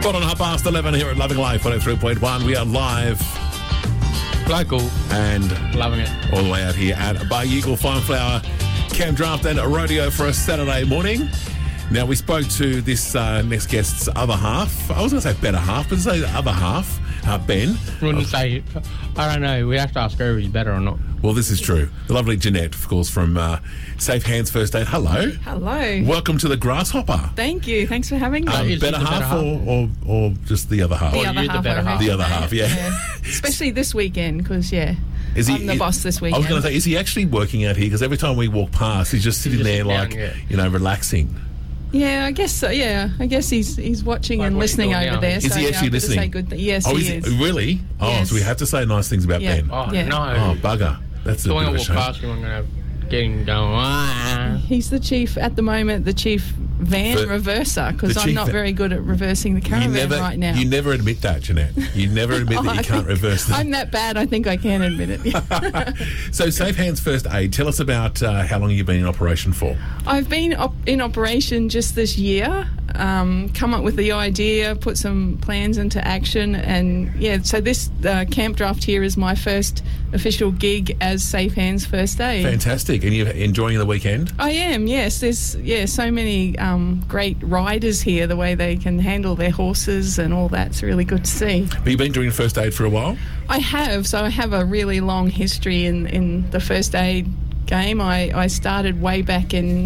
Well, on 11:30 here at Loving Life 103.1. We are live Local and loving it. all the way out here at Bar Eagle Fine Flower Camp Draft and Rodeo for a Saturday morning. Now, we spoke to this next guest's other half. I was going to say better half, but say the other half, Ben. Wouldn't say, I don't know, we have to ask her if he's better or not. Well, this is true. The lovely Jeanette, of course, from Safe Hands First Aid. Hello. Hello. Welcome to the Grasshopper. Thank you. Thanks for having me. Better half or just the other half? The other half, better half. The other half, yeah. Especially this weekend, because, Is he, I'm the boss this weekend. I was going to say, is he actually working out here? Because every time we walk past, he's just sitting just there, sitting down, like, relaxing. Yeah, I guess so, yeah. I guess he's watching Like and what he's listening doing over now. there. Is so he actually I've got to listening? say good yes, Oh, he is. Really? Oh, Yes. so we have to say nice things about Yeah. Ben. Oh, Yeah. no. Oh, bugger. That's a So bit when I of a walk shame. past him, I'm going to get him going, He's the chief, at the moment, the chief van The- reverser, because the I'm chief not va- very good at reversing the caravan right now. You never admit that, Jeanette. You never admit Oh, that I you can't think reverse that. I'm that bad, I think I can admit it. So, Safe Hands First Aid, tell us about how long you've been in operation for. I've been in operation just this year, come up with the idea, put some plans into action, and so this camp draft here is my first official gig as Safe Hands First Aid. Fantastic. And you're enjoying the weekend? I am, yes. There's so many great riders here, the way they can handle their horses and all that's really good to see. But you've been doing first aid for a while? I have a really long history in the first aid game. I started way back in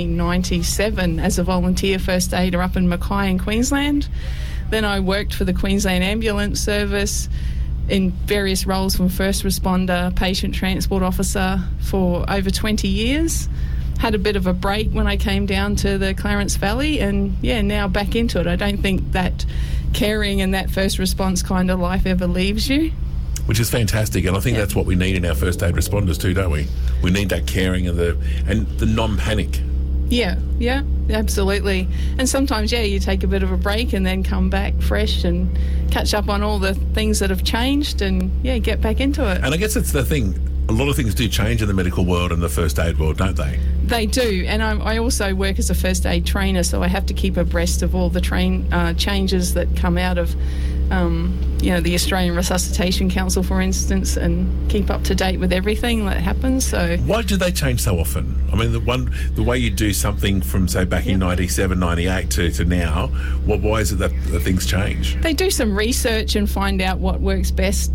1997 as a volunteer first aider up in Mackay in Queensland. Then I worked for the Queensland Ambulance Service in various roles, from first responder, patient transport officer, for over 20 years. Had a bit of a break when I came down to the Clarence Valley, and now back into it. I don't think that caring and that first response kind of life ever leaves you. Which is fantastic, and I think that's what we need in our first aid responders too, don't we? We need that caring and the non-panic. Yeah, absolutely. And sometimes, you take a bit of a break and then come back fresh and catch up on all the things that have changed and, get back into it. And I guess it's the thing, a lot of things do change in the medical world and the first aid world, don't they? They do, and I also work as a first aid trainer, so I have to keep abreast of all the changes that come out of the Australian Resuscitation Council, for instance, and keep up to date with everything that happens. So why do they change so often? I mean, the way you do something from, say, back in 97, 98 to now, why is it that things change? they do some research and find out what works best.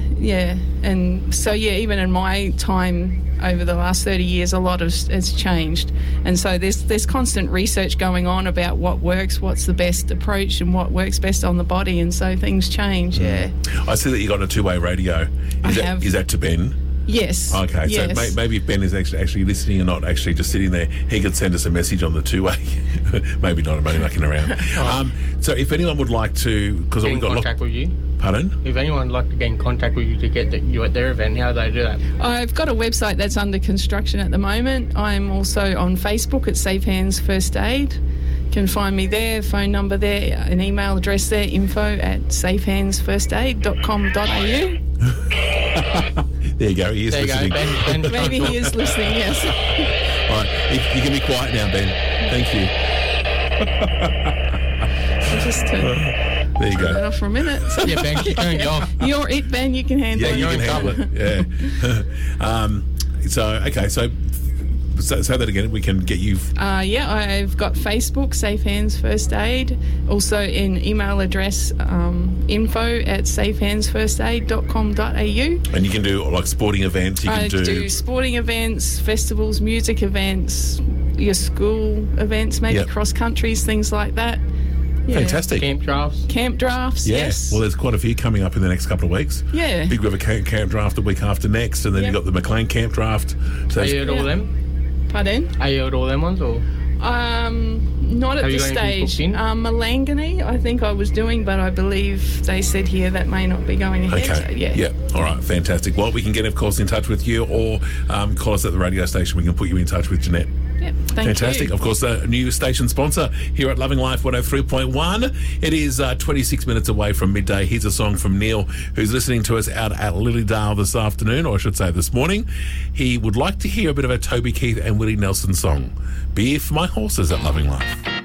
And so even in my time over the last 30 years, a lot has changed, and so there's constant research going on about what works, what's the best approach, and what works best on the body, and so things change. I see that you got a two-way radio. Is that to Ben? Yes. Okay, yes. So maybe if Ben is actually listening and not actually just sitting there, he could send us a message on the two-way. Maybe not, I'm only mucking around. So if anyone would like to, because we've got contact with you. Pardon? If anyone would like to get in contact with you to get you at their event, how do they do that? I've got a website that's under construction at the moment. I'm also on Facebook at Safe Hands First Aid. You can find me there, phone number there, an email address there, info@safehandsfirstaid.com.au. There you go, he is listening. Ben. Maybe he is listening, yes. All right, you can be quiet now, Ben. Thank you. I'll just turn There you that go. off for a minute. Yeah, Ben, she turned you off. You're it, Ben, you can handle Yeah, it. you can handle it. Yeah. So say that again. We can get you. I've got Facebook, Safe Hands First Aid. Also in email address info@safehandsfirstaid.com.au. And you can do like sporting events. You can I do sporting events, festivals, music events, your school events, maybe cross countries, things like that. Yeah. Fantastic. Camp drafts. Camp drafts, yes. Well, there's quite a few coming up in the next couple of weeks. Yeah. Big River camp draft the week after next, and then you've got the McLean camp draft. So Are you at all of them? Pardon? Are you at all them ones, or? Not at Have you this got anything stage. booked in? Malangani, I think I was doing, but I believe they said here that may not be going ahead. Okay. So, yeah. All right. Fantastic. Well, we can get, of course, in touch with you, or call us at the radio station. We can put you in touch with Jeanette. Yep. Thank Fantastic. you. Of course, a new station sponsor here at Loving Life 103.1. It is 26 minutes away from midday. Here's a song from Neil, who's listening to us out at Lilydale this afternoon, or I should say this morning. He would like to hear a bit of a Toby Keith and Willie Nelson song. Beer for my horses at Loving Life.